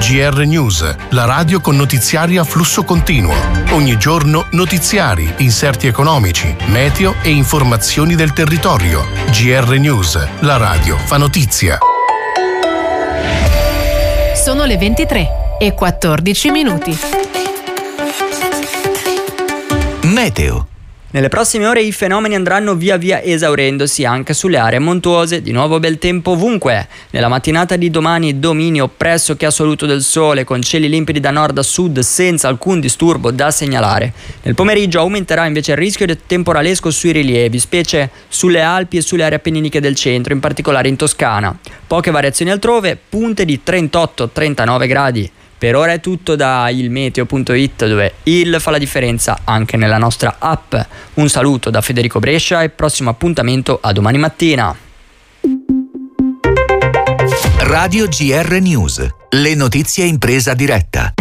GR News, la radio con notiziari a flusso continuo. Ogni giorno notiziari, inserti economici, meteo e informazioni del territorio. GR News, la radio fa notizia. Sono le 23:14. Meteo. Nelle prossime ore i fenomeni andranno via via esaurendosi anche sulle aree montuose, di nuovo bel tempo ovunque. Nella mattinata di domani dominio pressoché assoluto del sole con cieli limpidi da nord a sud senza alcun disturbo da segnalare. Nel pomeriggio aumenterà invece il rischio di temporalesco sui rilievi, specie sulle Alpi e sulle aree appenniniche del centro, in particolare in Toscana. Poche variazioni altrove, punte di 38-39 gradi. Per ora è tutto da ilmeteo.it, dove il fa la differenza anche nella nostra app. Un saluto da Federico Brescia e prossimo appuntamento a domani mattina. Radio GR News, le notizie in presa diretta.